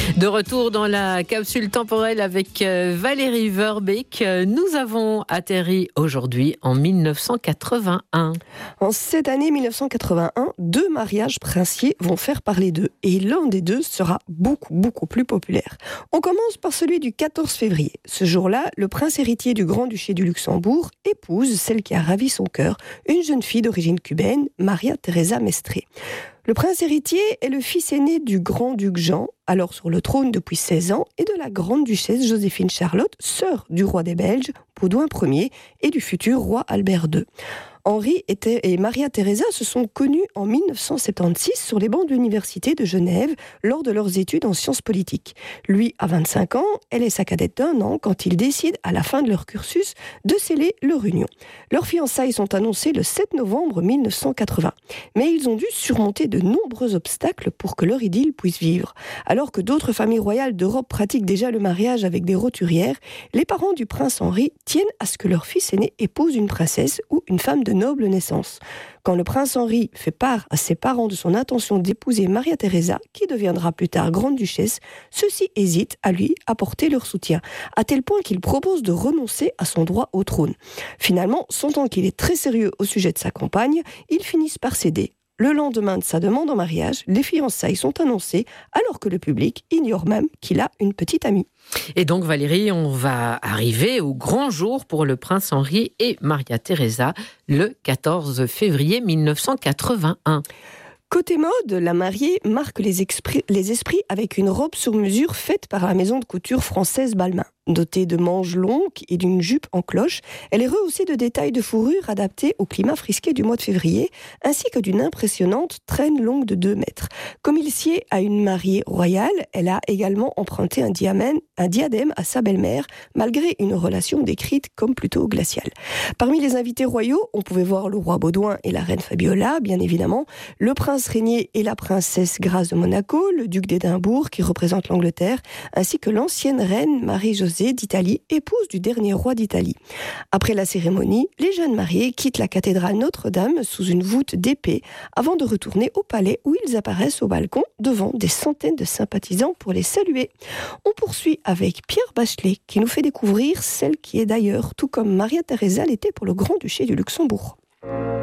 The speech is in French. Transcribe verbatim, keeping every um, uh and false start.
De retour dans la capsule temporelle avec Valérie Verbeek, nous avons atterri aujourd'hui en dix-neuf cent quatre-vingt-un. En cette année dix-neuf cent quatre-vingt-un, deux mariages princiers vont faire parler d'eux et l'un des deux sera beaucoup, beaucoup plus populaire. On commence par celui du quatorze février. Ce jour-là, le prince héritier du Grand-Duché du Luxembourg épouse celle qui a ravi son cœur, une jeune fille d'origine cubaine, Maria Teresa Mestre. Le prince héritier est le fils aîné du grand-duc Jean, alors sur le trône depuis seize ans, et de la grande-duchesse Joséphine Charlotte, sœur du roi des Belges, Baudouin Ier, et du futur roi Albert deux. Henri et Maria Teresa se sont connus en dix-neuf cent soixante-seize sur les bancs de l'université de Genève lors de leurs études en sciences politiques. Lui a vingt-cinq ans, elle est sa cadette d'un an quand ils décident, à la fin de leur cursus, de sceller leur union. Leurs fiançailles sont annoncées le sept novembre dix-neuf cent quatre-vingts. Mais ils ont dû surmonter de nombreux obstacles pour que leur idylle puisse vivre. Alors que d'autres familles royales d'Europe pratiquent déjà le mariage avec des roturières, les parents du prince Henri tiennent à ce que leur fils aîné épouse une princesse ou une femme de noble naissance. Quand le prince Henri fait part à ses parents de son intention d'épouser Maria Teresa, qui deviendra plus tard grande-duchesse, ceux-ci hésitent à lui apporter leur soutien, à tel point qu'il propose de renoncer à son droit au trône. Finalement, sentant qu'il est très sérieux au sujet de sa compagne, ils finissent par céder. Le lendemain de sa demande en mariage, les fiançailles sont annoncées alors que le public ignore même qu'il a une petite amie. Et donc Valérie, on va arriver au grand jour pour le prince Henri et Maria Teresa le quatorze février dix-neuf cent quatre-vingt-un. Côté mode, la mariée marque les, expri- les esprits avec une robe sur mesure faite par la maison de couture française Balmain. Dotée de manches longues et d'une jupe en cloche, elle est rehaussée de détails de fourrure adaptés au climat frisqué du mois de février, ainsi que d'une impressionnante traîne longue de deux mètres. Comme il sied à une mariée royale, elle a également emprunté un, diamène, un diadème à sa belle-mère, malgré une relation décrite comme plutôt glaciale. Parmi les invités royaux, on pouvait voir le roi Baudouin et la reine Fabiola, bien évidemment, le prince Régnier et la princesse Grâce de Monaco, le duc d'Édimbourg qui représente l'Angleterre, ainsi que l'ancienne reine Marie-Josée d'Italie, épouse du dernier roi d'Italie. Après la cérémonie, les jeunes mariés quittent la cathédrale Notre-Dame sous une voûte d'épée avant de retourner au palais où ils apparaissent au balcon devant des centaines de sympathisants pour les saluer. On poursuit avec Pierre Bachelet qui nous fait découvrir celle qui est d'ailleurs, tout comme Maria Teresa l'était pour le Grand-Duché du Luxembourg.